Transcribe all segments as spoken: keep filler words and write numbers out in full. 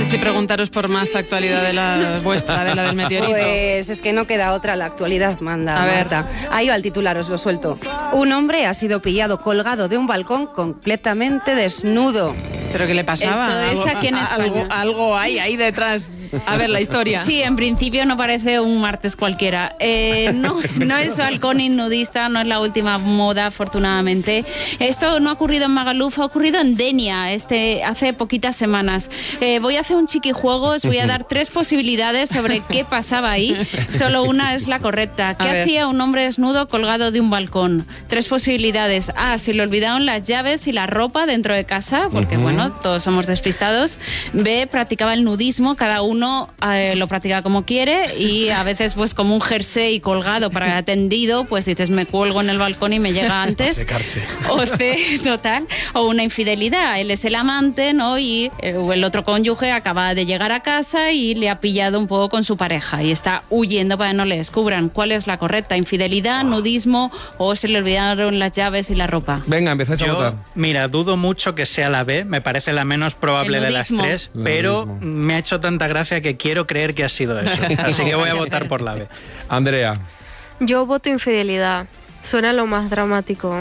si preguntaros por más actualidad de la vuestra, de la del meteorito. Pues es que no queda otra, la actualidad manda. A ver, Marta. Ahí va el titular, os lo suelto. Un hombre ha sido pillado colgado de un balcón completamente desnudo. ¿Pero qué le pasaba? Esto es aquí en España. Algo, algo hay ahí detrás. A ver, la historia. Sí, en principio no parece un martes cualquiera. Eh, no, no es balcón nudista, no es la última moda, afortunadamente. Esto no ha ocurrido en Magaluf, ha ocurrido en Denia este, hace poquitas semanas. Eh, voy a hacer un chiquijuego, os voy a dar tres posibilidades sobre qué pasaba ahí. Solo una es la correcta. ¿Qué hacía un hombre desnudo colgado de un balcón? Tres posibilidades. A, se le olvidaron las llaves y la ropa dentro de casa, porque uh-huh. bueno, todos somos despistados. B, practicaba el nudismo, cada uno Uno eh, lo practica como quiere y a veces pues como un jersey colgado para atendido, pues dices me cuelgo en el balcón y me llega antes. Secarse. O C, total, o una infidelidad. Él es el amante, ¿no? Y eh, el otro cónyuge acaba de llegar a casa y le ha pillado un poco con su pareja y está huyendo para que no le descubran. ¿Cuál es la correcta? ¿Infidelidad, nudismo o se le olvidaron las llaves y la ropa? Venga, empezáis a votar. Mira, dudo mucho que sea la B, me parece la menos probable de las tres, pero me ha hecho tanta gracia que quiero creer que ha sido eso. Así que voy a votar por la B. Andrea. Yo voto infidelidad. Suena lo más dramático.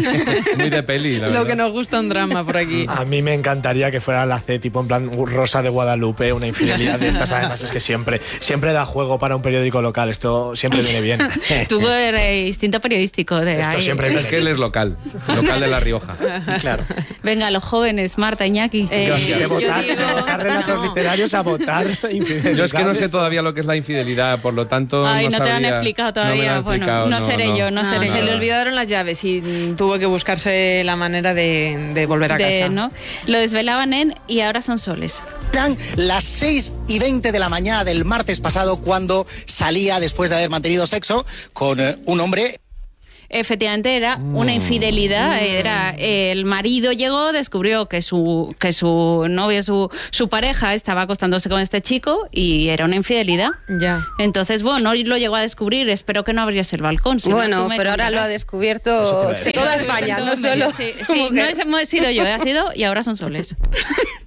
Muy de peli, la Lo verdad. que nos gusta un drama por aquí. A mí me encantaría que fuera la C, tipo en plan Rosa de Guadalupe, una infidelidad de estas. Además es que siempre, siempre da juego para un periódico local. Esto siempre viene bien. Tuvo el instinto periodístico de Esto ahí. siempre viene Es que él es local, local de La Rioja. Claro. Venga, los jóvenes, Marta, Iñaki. Eh, De yo votar, digo- de votar relatos no. literarios a votar infidelidades. Yo es que no sé todavía lo que es la infidelidad, por lo tanto Ay, no no te lo han sabría- explicado no me lo todavía. han Bueno, explicado, no seré yo, no Ah, seré se yo. le olvidaron las llaves y mm, tuvo que buscarse la manera de, de volver a De- casa. ¿no? Lo desvelaban en Y ahora son soles. Eran las seis y veinte de la mañana del martes pasado cuando salía después de haber mantenido sexo con eh, un hombre. Efectivamente era una infidelidad, era el marido llegó, descubrió que su que su novio, su, su pareja estaba acostándose con este chico y era una infidelidad. Ya. Entonces, bueno, no lo llegó a descubrir, espero que no abrieras el balcón. Si no, Bueno, tú me pero ahora lo ha contarás. descubierto Eso te iba a decir. toda España, no solo Sí, su sí, mujer. no hemos sido yo, ha sido Y ahora son soles.